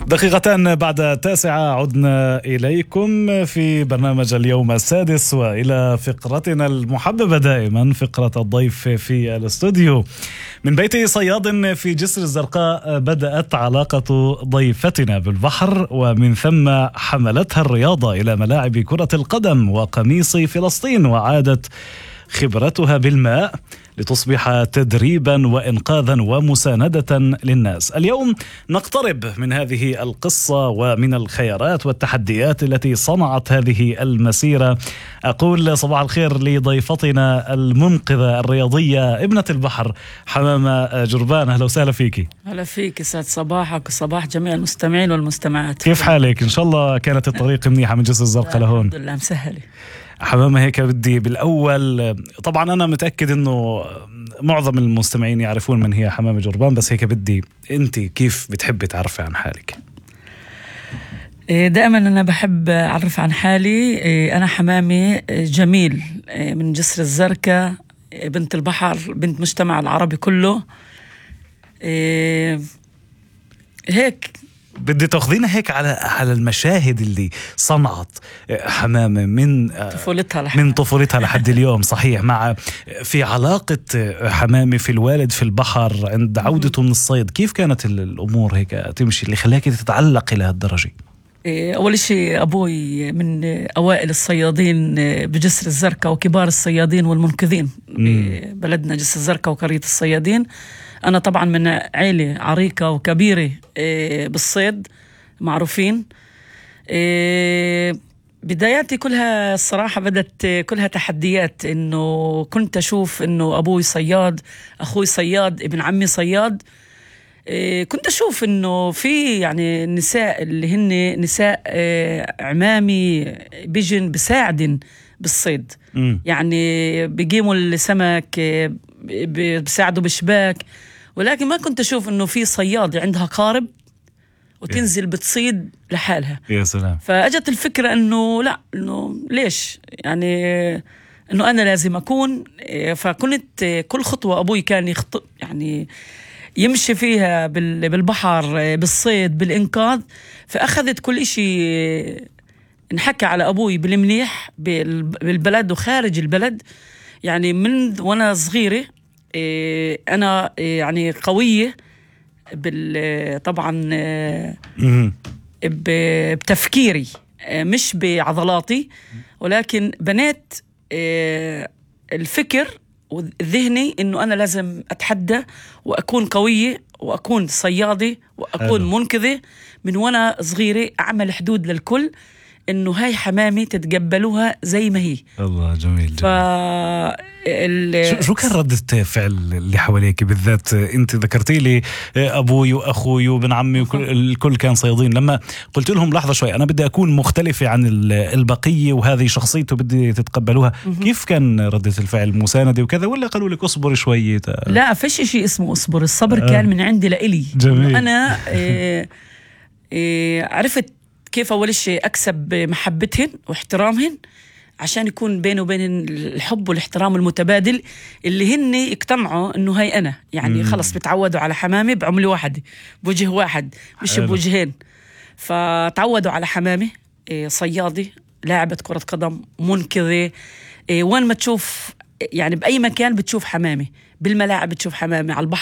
دقيقتان بعد 9 عدنا إليكم في برنامج اليوم السادس وإلى فقرتنا المحببة دائما، فقرة الضيف في الاستوديو. من بيت صياد في جسر الزرقاء بدأت علاقة ضيفتنا بالبحر، ومن ثم حملتها الرياضة إلى ملاعب كرة القدم وقميص فلسطين، وعادت خبرتها بالماء لتصبح تدريبا وإنقاذا ومساندة للناس. اليوم نقترب من هذه القصة ومن الخيارات والتحديات التي صنعت هذه المسيرة. أقول صباح الخير لضيفتنا المنقذة الرياضية ابنة البحر حمامة جربان. أهلا وسهلا فيكي. هلا فيك، يسعد صباحك وصباح جميع المستمعين والمستمعات. كيف حالك؟ إن شاء الله كانت الطريق منيحة من جسر الزرقاء لهون. الحمد لله مسهلة. حمامة، هيك بدي بالأول، طبعا أنا متأكد أنه معظم المستمعين يعرفون من هي حمامة جربان، بس هيك بدي أنت كيف بتحبي تعرفي عن حالك؟ دائما أنا بحب أعرف عن حالي. أنا حمامة جميل من جسر الزرقاء، بنت البحر، بنت مجتمع العربي كله. هيك بدي تاخذينا هيك على المشاهد اللي صنعت حمامة من طفولتها لحد اليوم. صحيح، مع في علاقة حمامة في الوالد في البحر عند عودته من الصيد، كيف كانت الأمور هيك تمشي اللي خلاكي تتعلقي لهالدرجة؟ أول شيء أبوي من أوائل الصيادين بجسر الزرقاء وكبار الصيادين والمنقذين ببلدنا جسر الزرقاء وقرية الصيادين. أنا طبعا من عائلة عريقة وكبيرة بالصيد، معروفين. بداياتي كلها الصراحة بدت كلها تحديات، إنه كنت أشوف إنه أبوي صياد، أخوي صياد، ابن عمي صياد. كنت أشوف إنه في يعني النساء اللي هن نساء عمامي بيجن بساعدن بالصيد، يعني بيقيموا السمك، بيساعدوا بشباك، ولكن ما كنت أشوف إنه في صياد عندها قارب وتنزل بتصيد لحالها. يا سلام. فأجت الفكرة إنه لا، إنه ليش يعني إنه أنا لازم أكون. فكنت كل خطوة أبوي كان يعني يمشي فيها بالبحر، بالصيد، بالإنقاذ. فأخذت كل إشي نحكي على أبوي بالمنيح بالبلد وخارج البلد. يعني من وأنا صغيرة أنا يعني قوية طبعا بتفكيري، مش بعضلاتي، ولكن بنيت الفكر والذهني إنه أنا لازم أتحدى وأكون قوية وأكون صيادة وأكون منقذة. من وأنا صغيرة أعمل حدود للكل إنه هاي حمامي تتقبلوها زي ما هي. الله جميل. شو كان ردة فعل اللي حواليك بالذات؟ انت ذكرتي لي ابوي واخوي وابن عمي الكل كان صيادين. لما قلت لهم لحظة شوي انا بدي اكون مختلفة عن البقية وهذه شخصيته بدي تتقبلوها، كيف كان ردة الفعل؟ مساندة وكذا ولا قالوا لك اصبر شوي؟ لا، فيش شيء اسمه اصبر. الصبر كان من عندي لإلي. جميل. انا عرفت كيف أول شيء أكسب محبتهن واحترامهن، عشان يكون بيني وبين الحب والاحترام المتبادل، اللي هن يقتنعوا إنه هاي أنا يعني خلص بتعودوا على حمامي بعملة واحدة بوجه واحد، مش بوجهين. فتعودوا على حمامي صيادة، لاعبة كرة قدم، منقذة. وين ما تشوف يعني بأي مكان بتشوف حمامي، بالملاعب بتشوف حمامي، على البحر